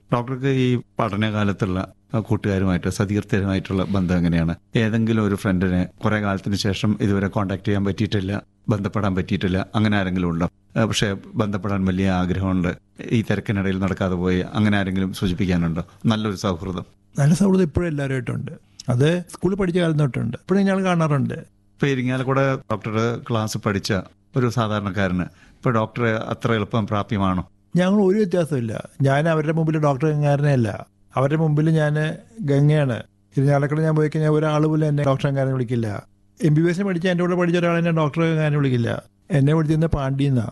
ഡോക്ടർക്ക് ഈ പഠനകാലത്തുള്ള കൂട്ടുകാരുമായിട്ട് സതീർത്ഥരുമായിട്ടുള്ള ബന്ധം എങ്ങനെയാണ്? ഏതെങ്കിലും ഒരു ഫ്രണ്ടിനെ കുറെ കാലത്തിന് ശേഷം ഇതുവരെ കോണ്ടാക്ട് ചെയ്യാൻ പറ്റിയിട്ടില്ല, ബന്ധപ്പെടാൻ പറ്റിയിട്ടില്ല, അങ്ങനെ ആരെങ്കിലും ഉണ്ടോ? പക്ഷെ ബന്ധപ്പെടാൻ വലിയ ആഗ്രഹമുണ്ട്, ഈ തിരക്കിനിടയിൽ നടക്കാതെ പോയി, അങ്ങനെ ആരെങ്കിലും സൂചിപ്പിക്കാനുണ്ടോ? നല്ലൊരു സൗഹൃദം. നല്ല സൗഹൃദം ഇപ്പോഴും എല്ലാവരുമായിട്ടുണ്ട്. അത് സ്കൂളിൽ പഠിച്ച കാലം തൊട്ടുണ്ട് ഇപ്പോഴും ഞാൻ കാണാറുണ്ട്. ഇപ്പൊ ഇരിങ്ങാലക്കുട ഡോക്ടറുടെ ക്ലാസ് പഠിച്ച ഒരു സാധാരണക്കാരന് ഇപ്പൊ ഡോക്ടറെ അത്ര എളുപ്പം പ്രാപ്യമാണോ? ഞങ്ങൾ ഒരു വ്യത്യാസമില്ല. ഞാൻ അവരുടെ മുമ്പിൽ ഡോക്ടർ ഗംഗാരനെയല്ല, അവരുടെ മുമ്പിൽ ഞാൻ ഗംഗയാണ്. ഇരിങ്ങാലക്കുട ഞാൻ പോയി കഴിഞ്ഞാൽ ഒരാൾ പോലും എന്നെ ഡോക്ടർ ഗംഗാരനെ വിളിക്കില്ല. MBBS പഠിച്ച എൻ്റെ കൂടെ പഠിച്ച ഒരാളെന്നെ ഡോക്ടർ ഗംഗാരനെ വിളിക്കില്ല. എന്നെ വിളിച്ചിരുന്ന പാണ്ഡ്യന്നാ.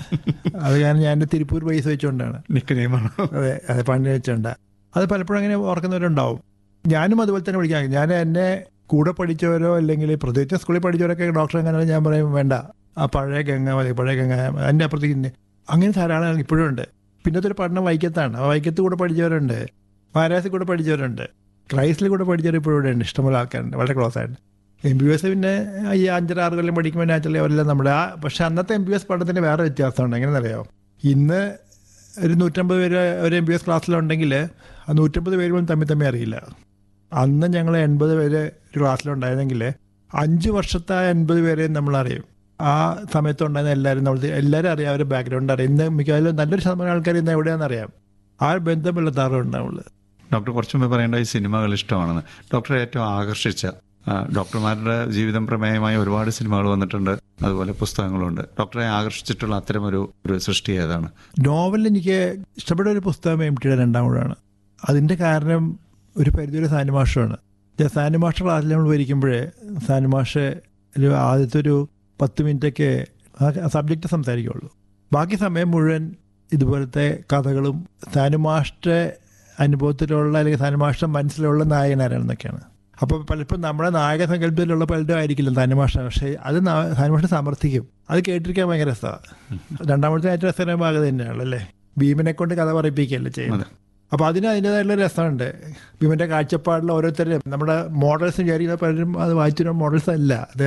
അത് കാരണം ഞാൻ എൻ്റെ തിരുപ്പൂർ പൈസ വെച്ചുകൊണ്ടാണ്. അതെ അതെ, പാണ്ഡ്യ വെച്ചുകൊണ്ട്. അത് പലപ്പോഴും അങ്ങനെ ഓർക്കുന്നവരുണ്ടാവും. ഞാനും അതുപോലെ തന്നെ വിളിക്കാം. ഞാൻ എന്നെ കൂടെ പഠിച്ചവരോ അല്ലെങ്കിൽ പ്രത്യേകിച്ച് സ്കൂളിൽ പഠിച്ചവരൊക്കെ ഡോക്ടർ ഗംഗാരനെ ഞാൻ പറയും വേണ്ട, ആ പഴയ ഗംഗ മതി, പഴയ ഗംഗ. അതിൻ്റെ അപ്പുറത്തേക്ക് അങ്ങനെ ധാരാളം ഇപ്പോഴും ഉണ്ട്. പിന്നത്തെ ഒരു പഠനം വൈക്കത്താണ്. ആ വൈക്കത്ത് കൂടെ പഠിച്ചവരുണ്ട്, മഹാരാജത്തിൽ കൂടെ പഠിച്ചവരുണ്ട്, ക്രൈസ്റ്റിൽ കൂടെ പഠിച്ചവർ ഇപ്പോഴും ഇവിടെ ഉണ്ട്. ഇഷ്ടംപോലെ ആൾക്കാരുണ്ട് വളരെ ക്ലോസ് ആയിട്ട്. MBBS പിന്നെ ഈ 5-6 കൊല്ലം പഠിക്കുമ്പോൾ നാച്ചുറലി അവരെല്ലാം നമ്മുടെ പക്ഷെ അന്നത്തെ MBBS പഠനത്തിന് വേറെ വ്യത്യാസമുണ്ട്. എങ്ങനെയെന്നറിയാമോ? ഇന്ന് ഒരു 150 പേര് ഒരു MBBS ക്ലാസ്സിലുണ്ടെങ്കിൽ ആ 150 പേര് പോലും തമ്മിൽ അറിയില്ല. അന്ന് ഞങ്ങൾ 80 പേര് ഒരു ക്ലാസ്സിലുണ്ടായിരുന്നെങ്കിൽ 5 വർഷത്തെ 80 പേരെയും നമ്മളറിയും. ആ സമയത്തുണ്ടായിരുന്ന എല്ലാവരും അറിയാം, അവരുടെ ബാക്ക്ഗ്രൗണ്ട് അറിയാം. ഇന്ന് മിക്കവാറും നല്ലൊരു ശതമാനം ആൾക്കാർ ഇന്ന് എവിടെയാണെന്ന് അറിയാം. ആ ബന്ധമുള്ള താറുണ്ടാവുള്ളൂ. ഡോക്ടർ കുറച്ചു മുമ്പ് പറയേണ്ട ഈ സിനിമകൾ ഇഷ്ടമാണെന്ന്. ഡോക്ടറെ ഏറ്റവും ആകർഷിച്ച ഡോക്ടർമാരുടെ ജീവിതം പ്രമേയമായ ഒരുപാട് സിനിമകൾ വന്നിട്ടുണ്ട്, അതുപോലെ പുസ്തകങ്ങളുണ്ട്. ഡോക്ടറെ ആകർഷിച്ചിട്ടുള്ള അത്തരം ഒരു സൃഷ്ടി ഏതാണ്? നോവലിൽ എനിക്ക് ഇഷ്ടപ്പെട്ട ഒരു പുസ്തകം MT രണ്ടാം ഊഴാണ്. അതിൻ്റെ കാരണം ഒരു പരിധിവരെ സാനുമാഷമാണ്. സാനുമാഷ ക്ലാസ്സിൽ നമ്മൾ ഇരിക്കുമ്പോഴേ സാനുമാഷ് ആദ്യത്തെ ഒരു 10 മിനിറ്റൊക്കെ സബ്ജക്റ്റ് സംസാരിക്കുള്ളൂ. ബാക്കി സമയം മുഴുവൻ ഇതുപോലത്തെ കഥകളും സാനുമാഷ്ട അനുഭവത്തിലുള്ള അല്ലെങ്കിൽ സാനുമാഷ്ട മനസ്സിലുള്ള നായകനാരാണെന്നൊക്കെയാണ്. അപ്പോൾ പലപ്പോഴും നമ്മുടെ നായക സങ്കല്പത്തിലുള്ള പലരും ആയിരിക്കില്ല സാനുമാഷ്ട, പക്ഷേ അത് സാനുമാഷ്ട സമർത്ഥിക്കും. അത് കേട്ടിരിക്കാൻ ഭയങ്കര രസമാണ്. രണ്ടാമത്തെ ഏറ്റവും രസകരമായ ഭാഗം തന്നെയാണ് അല്ലേ, ഭീമനെ കൊണ്ട് കഥ പറയിപ്പിക്കുകയല്ലേ ചെയ്യുന്നത്. അപ്പോൾ അതിൻ്റേതായിട്ടുള്ള രസമുണ്ട്. ഭീമൻ്റെ കാഴ്ചപ്പാടിൽ ഓരോരുത്തരും നമ്മുടെ മോഡൽസ് വിചാരിക്കുന്ന പലരും അത് വായിച്ചിരുന്ന മോഡൽസ് അല്ല.